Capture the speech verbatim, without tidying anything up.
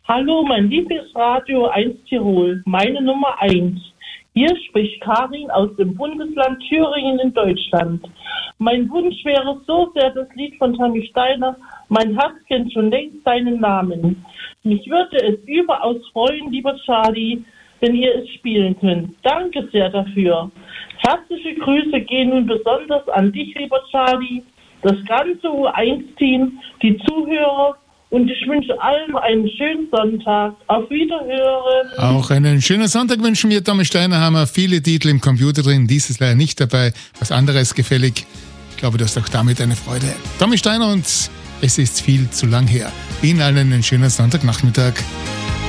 Hallo, mein Lieblingsradio eins Tirol, meine Nummer eins. Hier spricht Karin aus dem Bundesland Thüringen in Deutschland. Mein Wunsch wäre so sehr das Lied von Tammy Steiner, Mein Herz kennt schon längst seinen Namen. Mich würde es überaus freuen, lieber Charlie, wenn ihr es spielen könnt. Danke sehr dafür. Herzliche Grüße gehen nun besonders an dich, lieber Charlie, das ganze U eins Team, die Zuhörer, und ich wünsche allen einen schönen Sonntag. Auf Wiederhören. Auch einen schönen Sonntag wünschen wir. Tammy Steiner haben wir viele Titel im Computer drin. Dieses leider nicht dabei. Was anderes gefällig. Ich glaube, du hast auch damit eine Freude. Tammy Steiner und es ist viel zu lang her. Ihnen allen einen schönen Sonntagnachmittag.